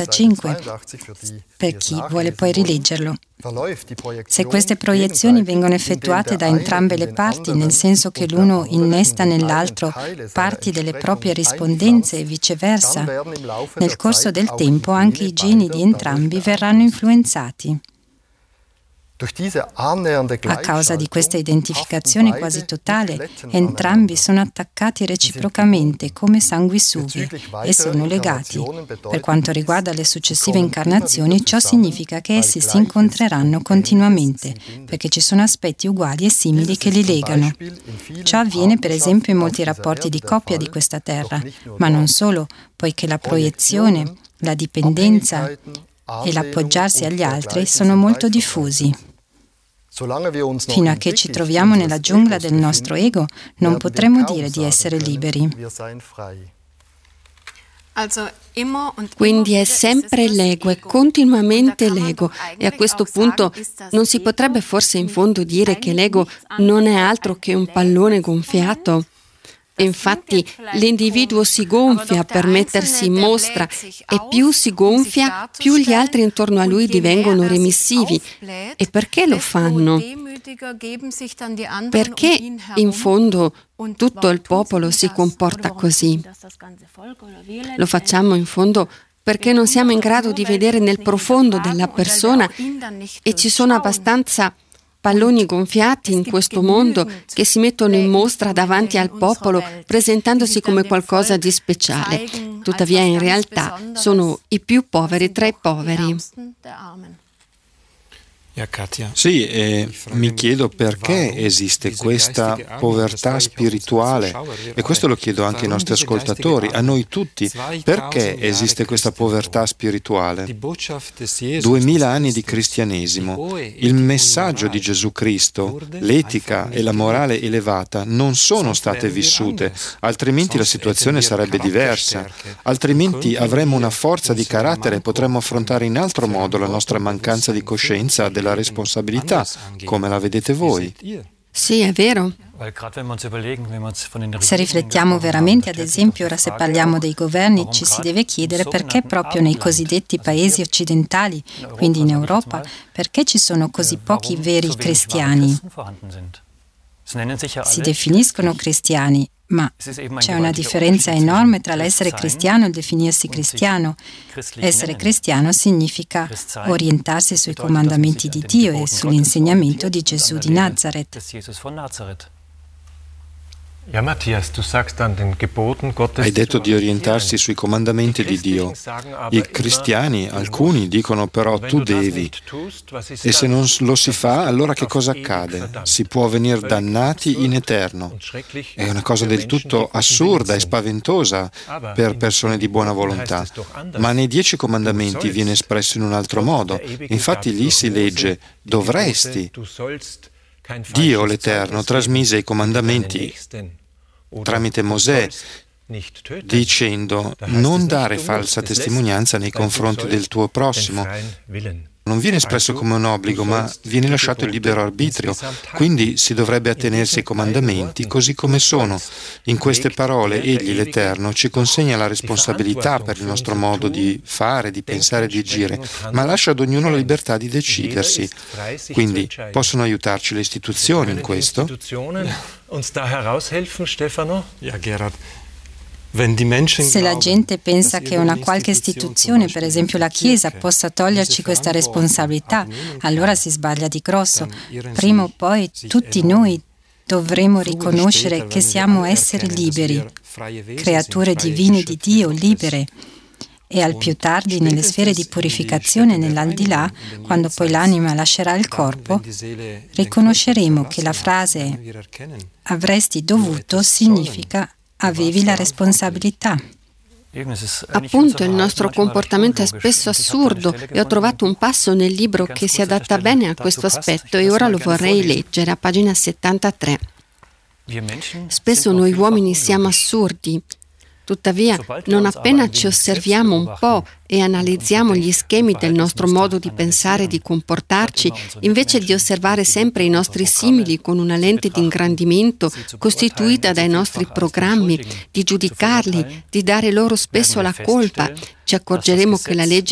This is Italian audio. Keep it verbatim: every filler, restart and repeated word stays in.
cinquantacinque, per chi vuole poi rileggerlo. Se queste proiezioni vengono effettuate da entrambe le parti, nel senso che l'uno innesta nell'altro parti delle proprie rispondenze e viceversa, nel corso del tempo anche i geni di entrambi verranno influenzati. A causa di questa identificazione quasi totale, entrambi sono attaccati reciprocamente come sanguisughe e sono legati. Per quanto riguarda le successive incarnazioni, ciò significa che essi si incontreranno continuamente, perché ci sono aspetti uguali e simili che li legano. Ciò avviene per esempio in molti rapporti di coppia di questa terra, ma non solo, poiché la proiezione, la dipendenza e l'appoggiarsi agli altri sono molto diffusi. Fino a che ci troviamo nella giungla del nostro ego, non potremo dire di essere liberi. Quindi è sempre l'ego, è continuamente l'ego, e a questo punto non si potrebbe forse in fondo dire che l'ego non è altro che un pallone gonfiato? Infatti l'individuo si gonfia per mettersi in mostra e più si gonfia, più gli altri intorno a lui divengono remissivi. E perché lo fanno? Perché in fondo tutto il popolo si comporta così? Lo facciamo in fondo perché non siamo in grado di vedere nel profondo della persona e ci sono abbastanza palloni gonfiati in questo mondo che si mettono in mostra davanti al popolo presentandosi come qualcosa di speciale. Tuttavia in realtà sono i più poveri tra i poveri. Sì, e mi chiedo perché esiste questa povertà spirituale, e questo lo chiedo anche ai nostri ascoltatori, a noi tutti. Perché esiste questa povertà spirituale? Duemila anni di cristianesimo, il messaggio di Gesù Cristo, l'etica e la morale elevata non sono state vissute, altrimenti la situazione sarebbe diversa, altrimenti avremmo una forza di carattere e potremmo affrontare in altro modo la nostra mancanza di coscienza della responsabilità, come la vedete voi. Sì, è vero. Se riflettiamo veramente, ad esempio, ora se parliamo dei governi, ci si deve chiedere perché proprio nei cosiddetti paesi occidentali, quindi in Europa, perché ci sono così pochi veri cristiani. Si definiscono cristiani, ma c'è una differenza enorme tra l'essere cristiano e il definirsi cristiano. Essere cristiano significa orientarsi sui comandamenti di Dio e sull'insegnamento di Gesù di Nazareth. Hai detto di orientarsi sui comandamenti di Dio. I cristiani, alcuni, dicono però tu devi. E se non lo si fa, allora che cosa accade? Si può venire dannati in eterno. È una cosa del tutto assurda e spaventosa per persone di buona volontà. Ma nei dieci comandamenti viene espresso in un altro modo. Infatti lì si legge dovresti. Dio, l'Eterno, trasmise i comandamenti tramite Mosè, dicendo non dare falsa testimonianza nei confronti del tuo prossimo. Non viene espresso come un obbligo, ma viene lasciato il libero arbitrio, quindi si dovrebbe attenersi ai comandamenti così come sono. In queste parole, Egli, l'Eterno, ci consegna la responsabilità per il nostro modo di fare, di pensare e di agire, ma lascia ad ognuno la libertà di decidersi. Quindi possono aiutarci le istituzioni in questo? Se la gente pensa che una qualche istituzione, per esempio la Chiesa, possa toglierci questa responsabilità, allora si sbaglia di grosso. Prima o poi tutti noi dovremo riconoscere che siamo esseri liberi, creature divine di Dio, libere. E al più tardi, nelle sfere di purificazione nell'aldilà, quando poi l'anima lascerà il corpo, riconosceremo che la frase avresti dovuto significa avevi la responsabilità. Appunto, il nostro comportamento è spesso assurdo e ho trovato un passo nel libro che si adatta bene a questo aspetto e ora lo vorrei leggere a pagina settantatré. Spesso noi uomini siamo assurdi. Tuttavia, non appena ci osserviamo un po' e analizziamo gli schemi del nostro modo di pensare e di comportarci, invece di osservare sempre i nostri simili con una lente di ingrandimento costituita dai nostri programmi, di giudicarli, di dare loro spesso la colpa, ci accorgeremo che la legge